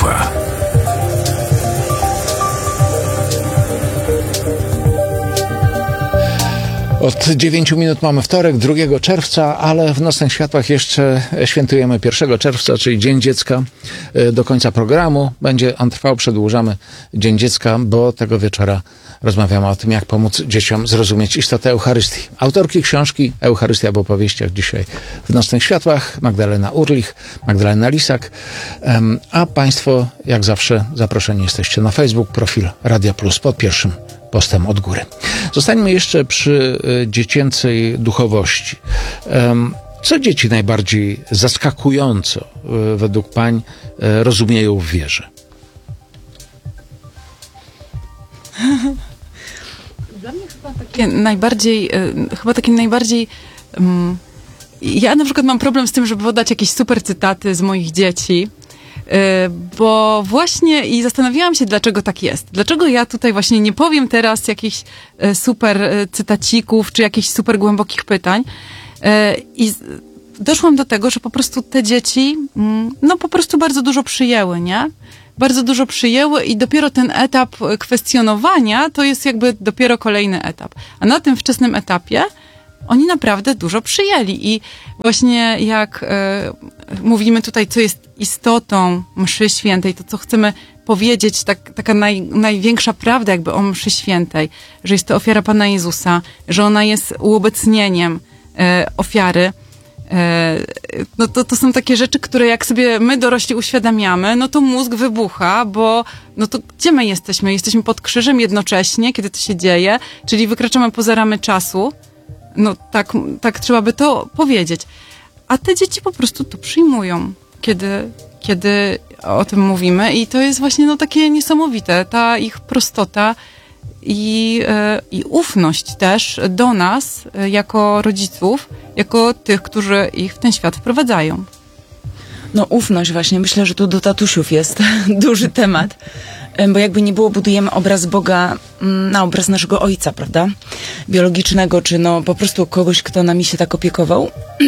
Światła. Od 9 minut mamy wtorek, 2 czerwca, ale w Nocnych Światłach jeszcze świętujemy 1 czerwca, czyli Dzień Dziecka. Do końca programu będzie on trwał, przedłużamy Dzień Dziecka, bo tego wieczora rozmawiamy o tym, jak pomóc dzieciom zrozumieć istotę Eucharystii. Autorki książki Eucharystia w opowieściach dzisiaj w Nocnych Światłach, Magdalena Urlich, Magdalena Lisak, a Państwo jak zawsze zaproszeni jesteście na Facebook, profil Radia Plus pod pierwszym postem od góry. Zostańmy jeszcze przy dziecięcej duchowości. Co dzieci najbardziej zaskakująco według pań rozumieją w wierze? Dla mnie chyba takie najbardziej ja na przykład mam problem z tym, żeby podać jakieś super cytaty z moich dzieci, bo właśnie i zastanawiałam się, dlaczego tak jest. Dlaczego ja tutaj właśnie nie powiem teraz jakichś super cytacików, czy jakichś super głębokich pytań. I doszłam do tego, że po prostu te dzieci, no po prostu bardzo dużo przyjęły, nie? Bardzo dużo przyjęły i dopiero ten etap kwestionowania to jest jakby dopiero kolejny etap. A na tym wczesnym etapie oni naprawdę dużo przyjęli i właśnie jak mówimy tutaj, co jest istotą mszy świętej, to co chcemy powiedzieć, taka największa prawda jakby o mszy świętej, że jest to ofiara Pana Jezusa, że ona jest uobecnieniem ofiary. No to są takie rzeczy, które jak sobie my dorośli uświadamiamy, no to mózg wybucha, bo no to gdzie my jesteśmy? Jesteśmy pod krzyżem jednocześnie, kiedy to się dzieje, czyli wykraczamy poza ramy czasu. No tak trzeba by to powiedzieć. A te dzieci po prostu to przyjmują, kiedy o tym mówimy i to jest właśnie no takie niesamowite, ta ich prostota i ufność też do nas jako rodziców, jako tych, którzy ich w ten świat wprowadzają. No ufność właśnie, myślę, że tu do tatusiów jest duży temat, bo jakby nie było, budujemy obraz Boga na obraz naszego ojca, prawda? Biologicznego, czy no po prostu kogoś, kto nami się tak opiekował.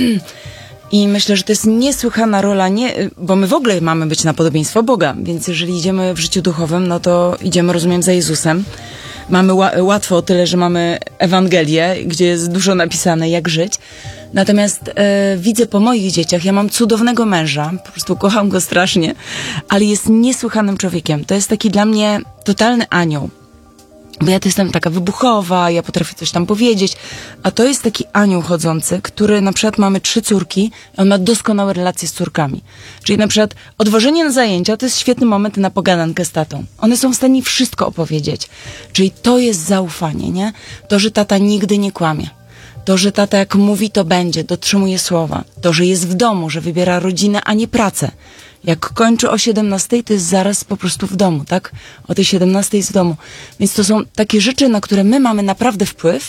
I myślę, że to jest niesłychana rola, bo my w ogóle mamy być na podobieństwo Boga, więc jeżeli idziemy w życiu duchowym, no to idziemy, rozumiem, za Jezusem. Mamy łatwo o tyle, że mamy Ewangelię, gdzie jest dużo napisane, jak żyć. Natomiast widzę po moich dzieciach, ja mam cudownego męża, po prostu kocham go strasznie, ale jest niesłychanym człowiekiem. To jest taki dla mnie totalny anioł. Bo ja to jestem taka wybuchowa, ja potrafię coś tam powiedzieć, a to jest taki anioł chodzący, który na przykład mamy 3 córki, on ma doskonałe relacje z córkami. Czyli na przykład odwożenie na zajęcia to jest świetny moment na pogadankę z tatą. One są w stanie wszystko opowiedzieć. Czyli to jest zaufanie, nie? To, że tata nigdy nie kłamie. To, że tata jak mówi, to będzie, dotrzymuje słowa. To, że jest w domu, że wybiera rodzinę, a nie pracę. Jak kończy o 17, to jest zaraz po prostu w domu, tak? O tej 17 jest w domu. Więc to są takie rzeczy, na które my mamy naprawdę wpływ.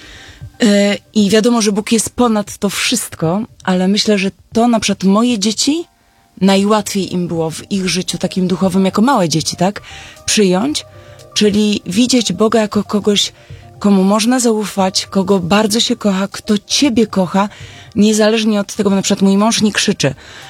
I wiadomo, że Bóg jest ponad to wszystko, ale myślę, że to na przykład moje dzieci najłatwiej im było w ich życiu takim duchowym, jako małe dzieci, tak? Przyjąć, czyli widzieć Boga jako kogoś, komu można zaufać, kogo bardzo się kocha, kto ciebie kocha, niezależnie od tego, bo na przykład mój mąż nie krzyczy.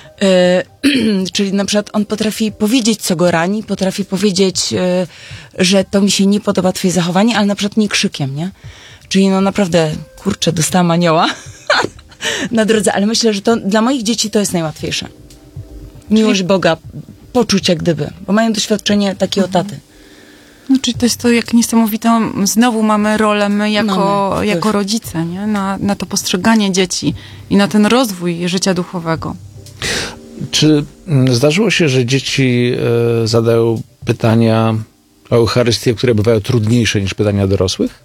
Czyli na przykład on potrafi powiedzieć, co go rani, potrafi powiedzieć, że to mi się nie podoba twoje zachowanie, ale na przykład nie krzykiem, nie? Czyli no naprawdę, kurczę, dostałam anioła na drodze, ale myślę, że to dla moich dzieci to jest najłatwiejsze. Miłość Boga, poczuć jak gdyby, bo mają doświadczenie takiego taty. No, czyli to jest to, jak niesamowitą, znowu mamy rolę my jako rodzice, nie? Na to postrzeganie dzieci i na ten rozwój życia duchowego. Czy zdarzyło się, że dzieci zadają pytania o Eucharystię, które bywają trudniejsze niż pytania dorosłych?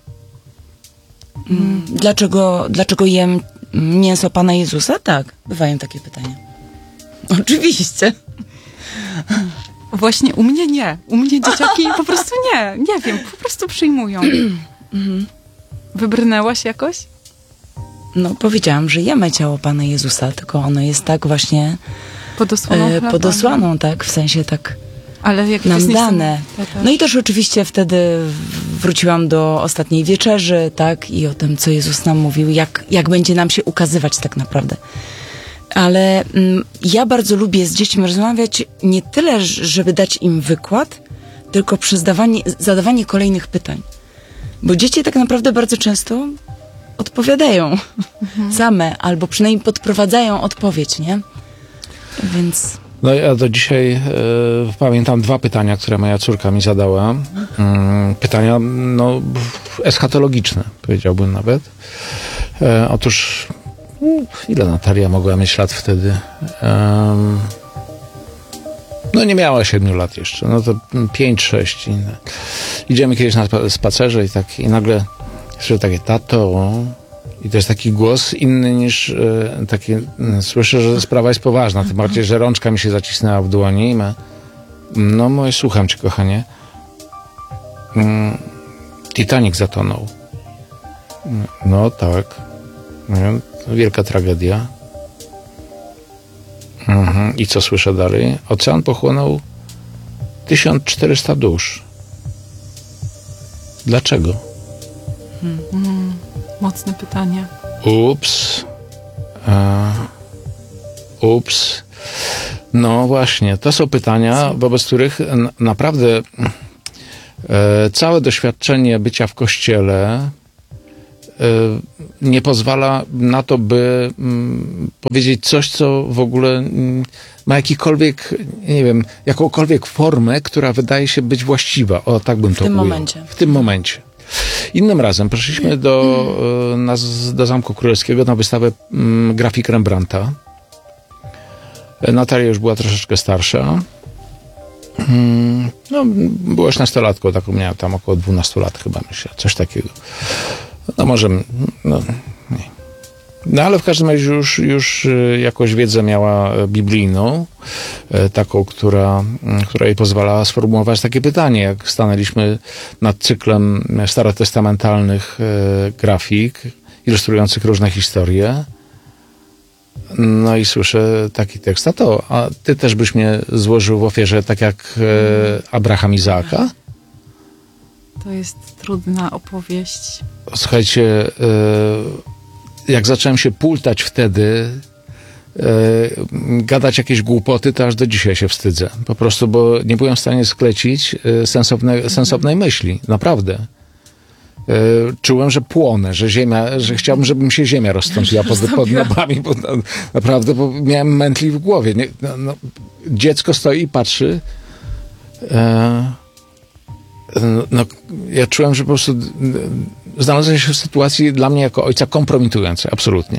Dlaczego jem mięso Pana Jezusa? Tak, bywają takie pytania. Oczywiście. Właśnie u mnie nie. U mnie dzieciaki po prostu nie wiem, po prostu przyjmują. Wybrnęłaś jakoś? No, powiedziałam, że jemy ciało Pana Jezusa, tylko ono jest tak właśnie podosłaną, tak, w sensie tak ale jak nam dane. No i też oczywiście wtedy wróciłam do ostatniej wieczerzy, tak, i o tym, co Jezus nam mówił, jak będzie nam się ukazywać tak naprawdę. Ale ja bardzo lubię z dziećmi rozmawiać nie tyle, żeby dać im wykład, tylko przez zadawanie kolejnych pytań. Bo dzieci tak naprawdę bardzo często odpowiadają same, albo przynajmniej podprowadzają odpowiedź, nie? Więc... No ja do dzisiaj pamiętam 2 pytania, które moja córka mi zadała. Pytania, no, eschatologiczne, powiedziałbym nawet. Otóż, ile Natalia mogła mieć lat wtedy? No nie miała 7 lat jeszcze, no to 5-6. Idziemy kiedyś na spacerze i nagle słyszę takie: tato, i to jest taki głos inny niż taki, słyszę, że sprawa jest poważna, tym bardziej, że rączka mi się zacisnęła w dłoni. No mówię: słucham cię, kochanie. Titanic zatonął. No tak. Wielka tragedia. I co słyszę dalej? Ocean pochłonął 1400 dusz. Dlaczego? Mocne pytanie. Ups. No właśnie, to są pytania, wobec których naprawdę całe doświadczenie bycia w kościele nie pozwala na to, by powiedzieć coś, co w ogóle ma jakikolwiek, nie wiem, jakąkolwiek formę, która wydaje się być właściwa. O, tak bym to ujął. W tym momencie. Innym razem poszliśmy do Zamku Królewskiego na wystawę grafik Rembrandta. Natalia już była troszeczkę starsza. No, była już nastolatką, taką miała tam około 12 lat chyba, myślę, coś takiego. No może, no nie. No ale w każdym razie już jakąś wiedzę miała biblijną, taką, która jej pozwala sformułować takie pytanie, jak stanęliśmy nad cyklem starotestamentalnych grafik, ilustrujących różne historie. No i słyszę taki tekst: a ty też byś mnie złożył w ofierze, tak jak Abraham Izaaka? To jest trudna opowieść. Słuchajcie, jak zacząłem się pultać wtedy, gadać jakieś głupoty, to aż do dzisiaj się wstydzę. Po prostu, bo nie byłem w stanie sklecić sensownej myśli. Naprawdę. Czułem, że płonę, że chciałbym, żeby mi się ziemia rozstąpiła pod nogami, bo naprawdę, bo miałem mętli w głowie. Dziecko stoi i patrzy. No, ja czułem, że po prostu znalazłem się w sytuacji dla mnie jako ojca kompromitującej, absolutnie.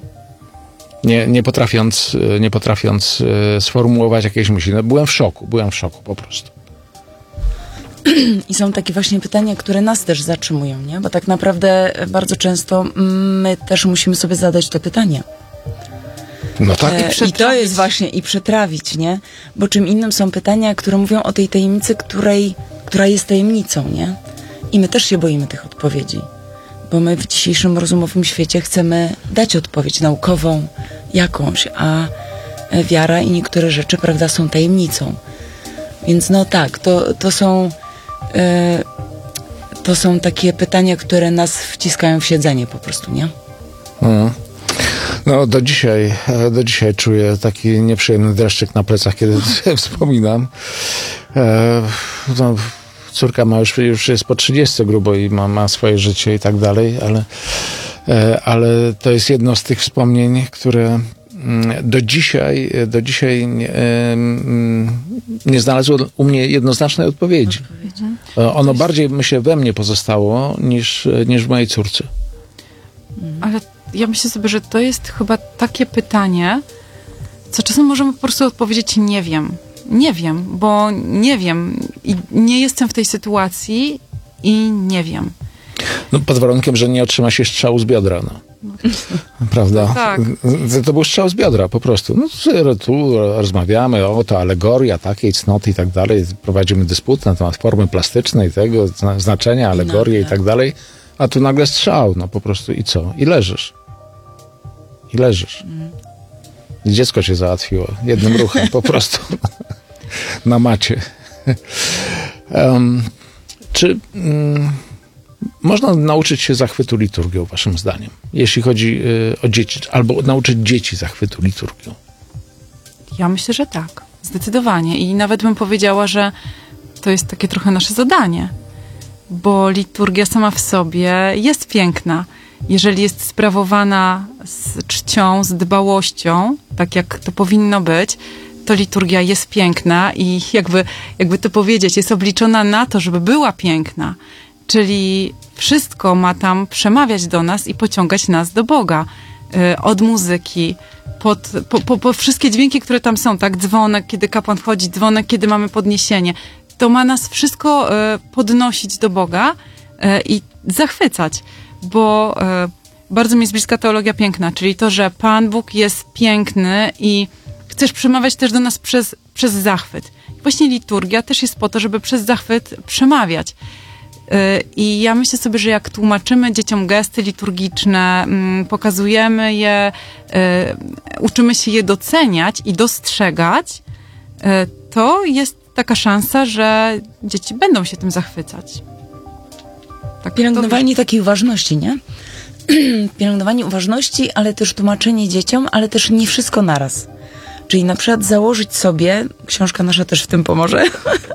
Nie potrafiąc sformułować jakiejś myśli. No, byłem w szoku po prostu. I są takie właśnie pytania, które nas też zatrzymują, nie? Bo tak naprawdę bardzo często my też musimy sobie zadać to pytanie. No tak. I to jest właśnie, i przetrawić, nie? Bo czym innym są pytania, które mówią o tej tajemnicy, która jest tajemnicą, nie? I my też się boimy tych odpowiedzi. Bo my w dzisiejszym rozumowym świecie chcemy dać odpowiedź naukową jakąś, a wiara i niektóre rzeczy, prawda, są tajemnicą. Więc no tak, to są takie pytania, które nas wciskają w siedzenie po prostu, nie? No do dzisiaj czuję taki nieprzyjemny dreszczyk na plecach, kiedy wspominam. No, córka ma już jest po 30 grubo i ma swoje życie i tak dalej, ale to jest jedno z tych wspomnień, które do dzisiaj nie znalazło u mnie jednoznacznej odpowiedzi. Ono bardziej, myślę, we mnie pozostało niż w mojej córce. Ale ja myślę sobie, że to jest chyba takie pytanie, co czasem możemy po prostu odpowiedzieć: nie wiem. Nie wiem, bo nie wiem i nie jestem w tej sytuacji i nie wiem. No pod warunkiem, że nie otrzyma się strzału z biodra, no. Prawda? Tak. To był strzał z biodra, po prostu. No, tu rozmawiamy, to alegoria takiej cnoty i tak dalej. Prowadzimy dysputę na temat formy plastycznej, tego znaczenia, alegorii i tak dalej. A tu nagle strzał, no po prostu i co? I leżysz. I dziecko cię załatwiło jednym ruchem, po prostu. Na macie. można nauczyć się zachwytu liturgią, waszym zdaniem? Jeśli chodzi o dzieci, albo nauczyć dzieci zachwytu liturgią? Ja myślę, że tak. Zdecydowanie. I nawet bym powiedziała, że to jest takie trochę nasze zadanie. Bo liturgia sama w sobie jest piękna. Jeżeli jest sprawowana z czcią, z dbałością, tak jak to powinno być, to liturgia jest piękna i jakby to powiedzieć, jest obliczona na to, żeby była piękna. Czyli wszystko ma tam przemawiać do nas i pociągać nas do Boga. Od muzyki, po wszystkie dźwięki, które tam są, tak? Dzwonek, kiedy kapłan wchodzi, dzwonek, kiedy mamy podniesienie. To ma nas wszystko podnosić do Boga i zachwycać, bo bardzo mi jest bliska teologia piękna, czyli to, że Pan Bóg jest piękny i chcesz przemawiać też do nas przez zachwyt. I właśnie liturgia też jest po to, żeby przez zachwyt przemawiać. I ja myślę sobie, że jak tłumaczymy dzieciom gesty liturgiczne, pokazujemy je, uczymy się je doceniać i dostrzegać, to jest taka szansa, że dzieci będą się tym zachwycać. Tak, Pielęgnowanie takiej uważności, nie? Pielęgnowanie uważności, ale też tłumaczenie dzieciom, ale też nie wszystko naraz. Czyli na przykład założyć sobie, książka nasza też w tym pomoże,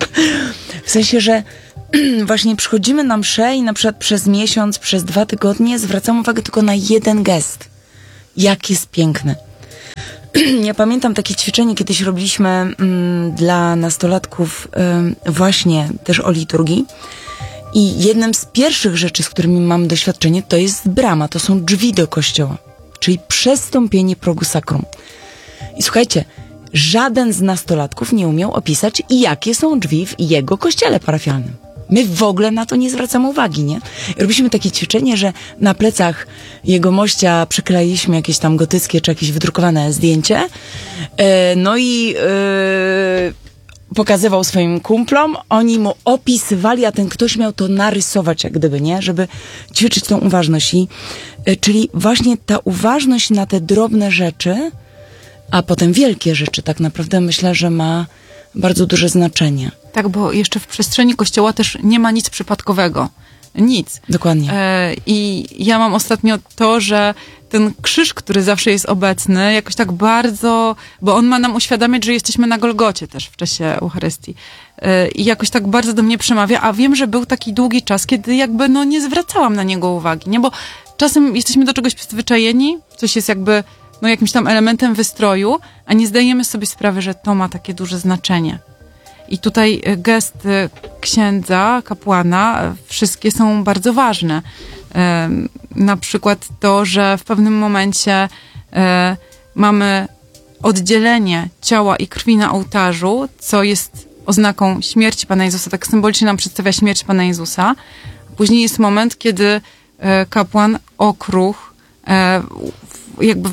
w sensie, że właśnie przychodzimy na mszę i na przykład przez miesiąc, przez 2 tygodnie zwracamy uwagę tylko na jeden gest. Jak jest piękny. Ja pamiętam takie ćwiczenie, kiedyś robiliśmy dla nastolatków właśnie też o liturgii. I jednym z pierwszych rzeczy, z którymi mam doświadczenie, to jest brama, to są drzwi do kościoła. Czyli przestąpienie progu sacrum. I słuchajcie, żaden z nastolatków nie umiał opisać, jakie są drzwi w jego kościele parafialnym. My w ogóle na to nie zwracamy uwagi, nie? I robiliśmy takie ćwiczenie, że na plecach jego mościa przykleiliśmy jakieś tam gotyckie czy jakieś wydrukowane zdjęcie. No i pokazywał swoim kumplom, oni mu opisywali, a ten ktoś miał to narysować jak gdyby, nie? Żeby ćwiczyć tą uważność. Czyli właśnie ta uważność na te drobne rzeczy, a potem wielkie rzeczy tak naprawdę myślę, że ma bardzo duże znaczenie. Tak, bo jeszcze w przestrzeni Kościoła też nie ma nic przypadkowego. Nic. Dokładnie. I ja mam ostatnio to, że ten krzyż, który zawsze jest obecny, jakoś tak bardzo, bo on ma nam uświadamiać, że jesteśmy na Golgocie też w czasie Eucharystii. I jakoś tak bardzo do mnie przemawia, a wiem, że był taki długi czas, kiedy jakby nie zwracałam na niego uwagi, nie? Bo czasem jesteśmy do czegoś przyzwyczajeni, coś jest jakby jakimś tam elementem wystroju, a nie zdajemy sobie sprawy, że to ma takie duże znaczenie. I tutaj gesty księdza, kapłana, wszystkie są bardzo ważne. Na przykład to, że w pewnym momencie mamy oddzielenie ciała i krwi na ołtarzu, co jest oznaką śmierci Pana Jezusa, tak symbolicznie nam przedstawia śmierć Pana Jezusa. Później jest moment, kiedy kapłan okruch jakby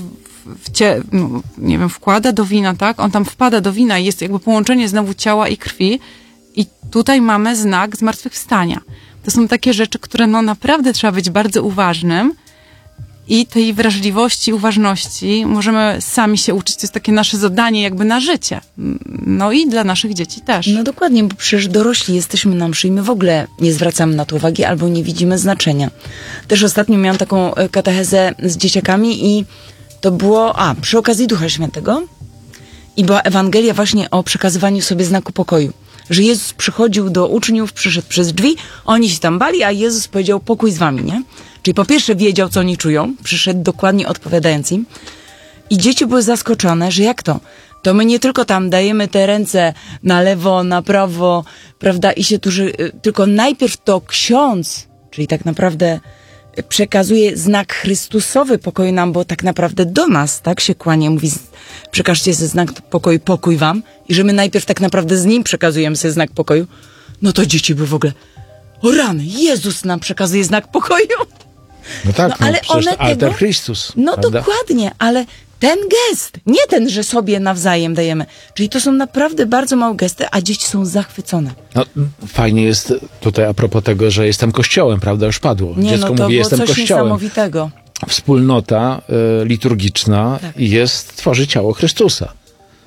wkłada do wina, tak? On tam wpada do wina i jest jakby połączenie znowu ciała i krwi i tutaj mamy znak zmartwychwstania. To są takie rzeczy, które naprawdę trzeba być bardzo uważnym i tej wrażliwości, uważności możemy sami się uczyć. To jest takie nasze zadanie jakby na życie. No i dla naszych dzieci też. No dokładnie, bo przecież dorośli jesteśmy na mszy i my w ogóle nie zwracamy na to uwagi albo nie widzimy znaczenia. Też ostatnio miałam taką katechezę z dzieciakami i to było, przy okazji Ducha Świętego i była Ewangelia właśnie o przekazywaniu sobie znaku pokoju. Że Jezus przychodził do uczniów, przyszedł przez drzwi, oni się tam bali, a Jezus powiedział pokój z wami, nie? Czyli po pierwsze wiedział, co oni czują, przyszedł dokładnie odpowiadając im i dzieci były zaskoczone, że jak to? To my nie tylko tam dajemy te ręce na lewo, na prawo, prawda, i się tylko najpierw to ksiądz, czyli tak naprawdę przekazuje znak Chrystusowy pokoju nam, bo tak naprawdę do nas, tak, się kłania, mówi, przekażcie sobie znak pokoju, pokój wam, i że my najpierw tak naprawdę z nim przekazujemy sobie znak pokoju, no to dzieci by w ogóle, o rany, Jezus nam przekazuje znak pokoju. No tak, ale one alter tego, Christus. No prawda? dokładnie, ale ten gest, nie ten, że sobie nawzajem dajemy. Czyli to są naprawdę bardzo małe gesty, a dzieci są zachwycone. No, fajnie jest tutaj a propos tego, że jestem kościołem, prawda, już padło. Nie, Dziecko to mówi, jestem coś kościołem. Niesamowitego. Wspólnota liturgiczna Tak. tworzy ciało Chrystusa.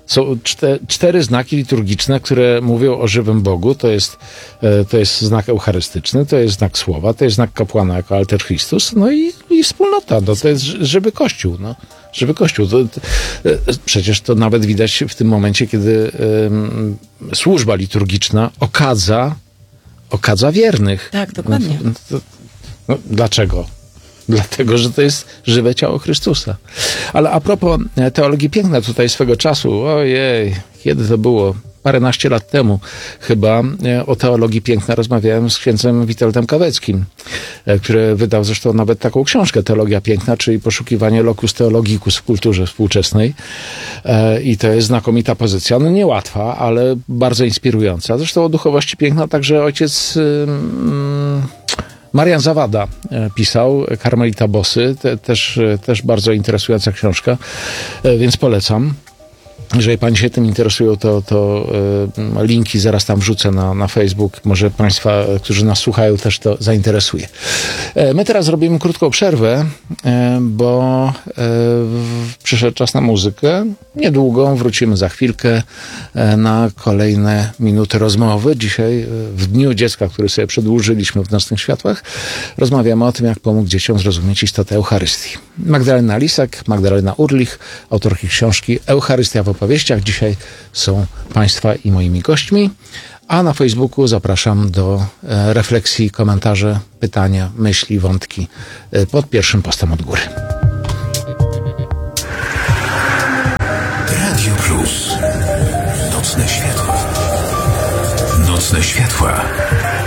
Są cztery znaki liturgiczne, które mówią o żywym Bogu. To jest znak eucharystyczny, to jest znak słowa, to jest znak kapłana jako alter Christus, no i wspólnota. No, to jest żywy Kościół. No. Żywy Kościół. Przecież to nawet widać w tym momencie, kiedy służba liturgiczna okadza wiernych. Tak, dokładnie. No, dlaczego? Dlatego, że to jest żywe ciało Chrystusa. Ale a propos teologii piękna tutaj swego czasu, ojej, kiedy to było? Paręnaście lat temu chyba o teologii piękna rozmawiałem z księdzem Witoldem Kaweckim, który wydał zresztą nawet taką książkę Teologia piękna, czyli poszukiwanie locus theologicus w kulturze współczesnej. I to jest znakomita pozycja, no niełatwa, ale bardzo inspirująca. Zresztą o duchowości piękna także ojciec Marian Zawada pisał, Karmelita Bosy, też bardzo interesująca książka, więc polecam. Jeżeli Pani się tym interesują, to linki zaraz tam wrzucę na Facebook. Może Państwa, którzy nas słuchają, też to zainteresuje. My teraz zrobimy krótką przerwę, bo przyszedł czas na muzykę. Niedługo wrócimy za chwilkę na kolejne minuty rozmowy. Dzisiaj, w Dniu Dziecka, który sobie przedłużyliśmy w Nocnych Światłach, rozmawiamy o tym, jak pomóc dzieciom zrozumieć istotę Eucharystii. Magdalena Lisak, Magdalena Urlich, autorki książki Eucharystia w opowieściach. Dzisiaj są Państwa i moimi gośćmi, a na Facebooku zapraszam do refleksji, komentarze, pytania, myśli, wątki pod pierwszym postem od góry. Radio Plus. Nocne światła. Nocne światła.